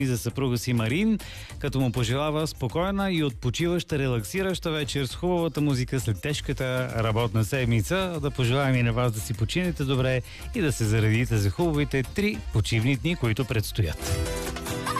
за съпруга си Марин, като му пожелава спокойна и отпочиваща, релаксираща вечер с хубавата музика след тежката работна седмица. Да пожелаем и на вас да си починете добре и да се заредите за хубавите 3 почивни дни, които предстоят.